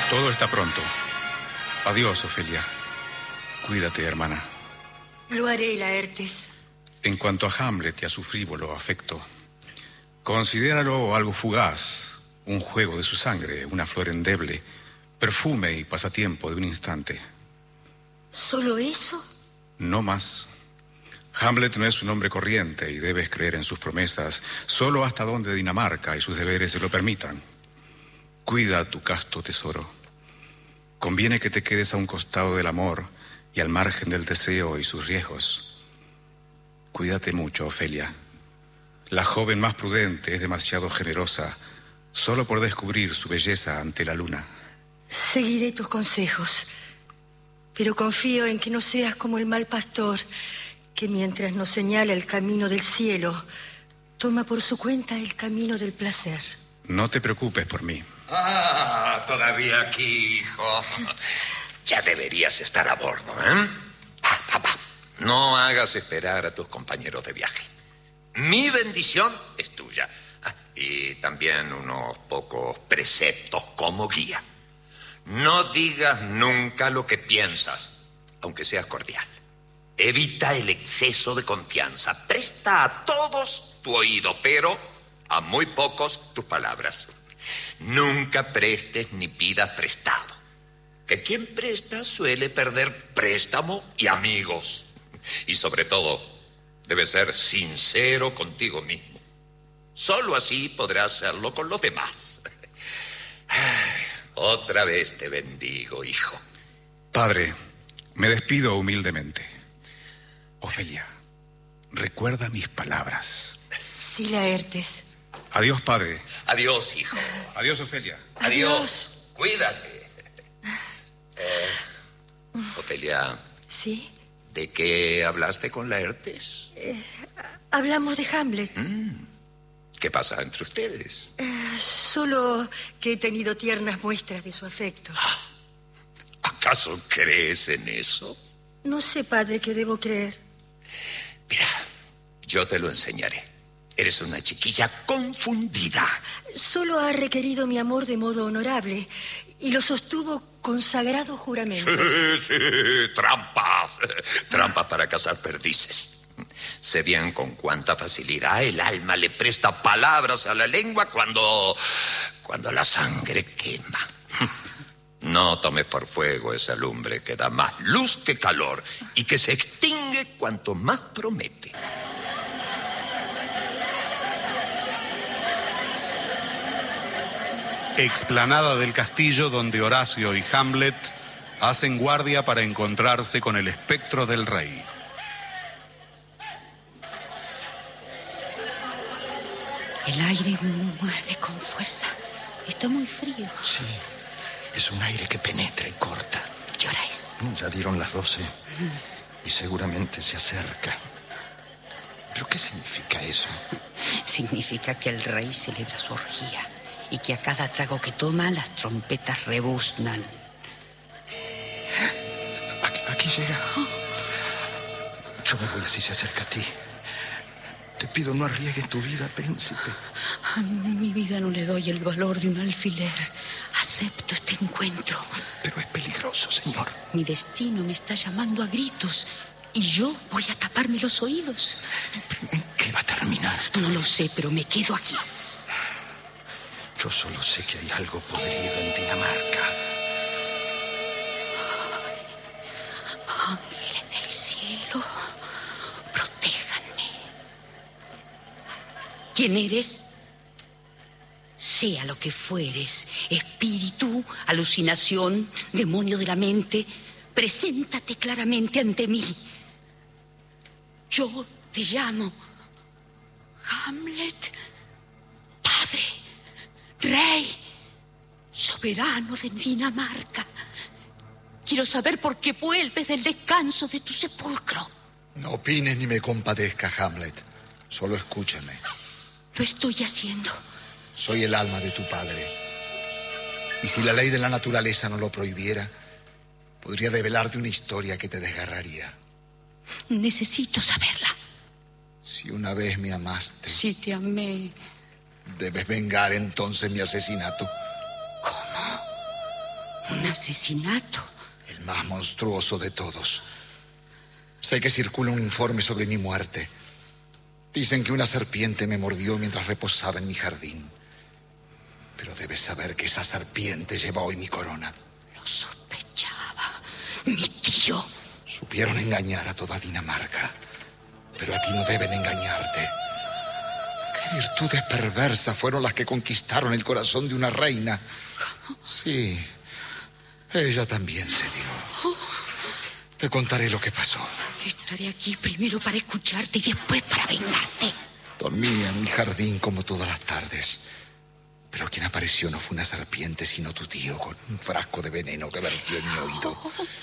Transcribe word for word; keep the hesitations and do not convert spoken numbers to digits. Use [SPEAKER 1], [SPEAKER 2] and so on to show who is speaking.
[SPEAKER 1] Todo está pronto. Adiós, Ofelia. Cuídate, hermana.
[SPEAKER 2] Lo haré, Laertes.
[SPEAKER 1] En cuanto a Hamlet y a su frívolo afecto, considéralo algo fugaz, un juego de su sangre, una flor endeble, perfume y pasatiempo de un instante.
[SPEAKER 2] ¿Solo eso?
[SPEAKER 1] No más. Hamlet no es un hombre corriente y debes creer en sus promesas solo hasta donde Dinamarca y sus deberes se lo permitan. Cuida tu casto tesoro. Conviene que te quedes a un costado del amor y al margen del deseo y sus riesgos. Cuídate mucho, Ofelia. La joven más prudente es demasiado generosa solo por descubrir su belleza ante la luna.
[SPEAKER 2] Seguiré tus consejos, pero confío en que no seas como el mal pastor, que mientras nos señala el camino del cielo, toma por su cuenta el camino del placer.
[SPEAKER 1] No te preocupes por mí.
[SPEAKER 3] Ah, todavía aquí, hijo. Ya deberías estar a bordo, ¿eh? Ah, papá, no hagas esperar a tus compañeros de viaje. Mi bendición es tuya. Ah, y también unos pocos preceptos como guía. No digas nunca lo que piensas, aunque seas cordial. Evita el exceso de confianza. Presta a todos tu oído, pero a muy pocos tus palabras. Nunca prestes ni pidas prestado, que quien presta suele perder préstamo y amigos. Y sobre todo, debes ser sincero contigo mismo. Solo así podrás hacerlo con los demás. Otra vez te bendigo, hijo.
[SPEAKER 1] Padre, me despido humildemente. Ofelia, recuerda mis palabras.
[SPEAKER 2] Sí, Laertes.
[SPEAKER 1] Adiós, padre.
[SPEAKER 3] Adiós, hijo.
[SPEAKER 1] Adiós, Ofelia.
[SPEAKER 3] Adiós.
[SPEAKER 2] Adiós.
[SPEAKER 3] Cuídate. Eh, Ofelia.
[SPEAKER 2] ¿Sí?
[SPEAKER 3] ¿De qué hablaste con Laertes?
[SPEAKER 2] Eh, hablamos de Hamlet.
[SPEAKER 3] Mm. ¿Qué pasa entre ustedes?
[SPEAKER 2] Eh, solo que he tenido tiernas muestras de su afecto.
[SPEAKER 3] ¿Acaso crees en eso?
[SPEAKER 2] No sé, padre, qué debo creer.
[SPEAKER 3] Mira, yo te lo enseñaré. Eres una chiquilla confundida.
[SPEAKER 2] Solo ha requerido mi amor de modo honorable y lo sostuvo con sagrados juramentos.
[SPEAKER 3] Sí, sí, trampas. Trampas para cazar perdices. Sé bien con cuánta facilidad el alma le presta palabras a la lengua cuando... cuando la sangre quema. No tomes por fuego esa lumbre que da más luz que calor y que se extingue cuanto más promete.
[SPEAKER 4] Explanada del castillo donde Horacio y Hamlet hacen guardia para encontrarse con el espectro del rey.
[SPEAKER 5] El aire muerde con fuerza. Está muy frío.
[SPEAKER 6] Sí, es un aire que penetra y corta.
[SPEAKER 5] ¿Qué hora es?
[SPEAKER 6] Ya dieron las doce y seguramente se acerca. ¿Pero qué significa eso?
[SPEAKER 5] Significa que el rey celebra su orgía y que a cada trago que toma las trompetas rebuznan.
[SPEAKER 6] Aquí, aquí llega. Yo me voy así se acerca a ti. Te pido no arriesgues tu vida, príncipe.
[SPEAKER 5] A mi vida no le doy el valor de un alfiler. Acepto este encuentro.
[SPEAKER 6] Pero es peligroso, señor.
[SPEAKER 5] Mi destino me está llamando a gritos y yo voy a taparme los oídos.
[SPEAKER 6] ¿En qué va a terminar?
[SPEAKER 5] No lo sé, pero me quedo aquí.
[SPEAKER 6] Yo solo sé que hay algo podrido en Dinamarca.
[SPEAKER 5] Ángeles del cielo, protéjanme. ¿Quién eres? Sea lo que fueres, espíritu, alucinación, demonio de la mente, preséntate claramente ante mí. Yo te llamo Hamlet, padre, rey, soberano de Dinamarca. Quiero saber por qué vuelves del descanso de tu sepulcro.
[SPEAKER 7] No opines ni me compadezca, Hamlet. Solo escúchame.
[SPEAKER 5] Lo estoy haciendo.
[SPEAKER 7] Soy el alma de tu padre. Y si la ley de la naturaleza no lo prohibiera, podría develarte una historia que te desgarraría.
[SPEAKER 5] Necesito saberla.
[SPEAKER 7] Si una vez me amaste...
[SPEAKER 5] Si te amé...
[SPEAKER 7] Debes vengar entonces mi asesinato.
[SPEAKER 5] ¿Cómo? Un asesinato.
[SPEAKER 7] El más monstruoso de todos. Sé que circula un informe sobre mi muerte. Dicen que una serpiente me mordió mientras reposaba en mi jardín. Pero debes saber que esa serpiente lleva hoy mi corona.
[SPEAKER 5] Lo sospechaba. Mi tío.
[SPEAKER 7] Supieron engañar a toda Dinamarca. Pero a ti no deben engañarte. ¿Qué virtudes perversas fueron las que conquistaron el corazón de una reina? Sí, ella también se dio. Te contaré lo que pasó.
[SPEAKER 5] Estaré aquí primero para escucharte y después para vengarte.
[SPEAKER 7] Dormía en mi jardín como todas las tardes. Pero quien apareció no fue una serpiente, sino tu tío con un frasco de veneno que vertió en mi oído.